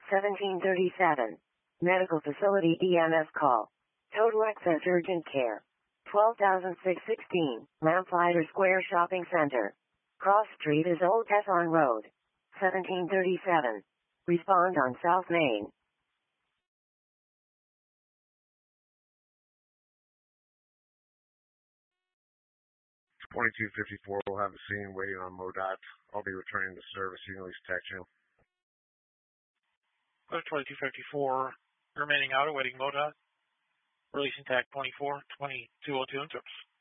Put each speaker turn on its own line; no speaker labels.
1737. Medical facility EMS call. Total access urgent care. 12,616. Lamplighter Square Shopping Center. Cross Street is Old Tesson Road. 1737. Respond on South Main.
2254 will have a scene waiting on MoDOT. I'll be returning to service. You can at least text you.
2254, remaining out awaiting MoDOT. Releasing TAC 24, 2202 in service.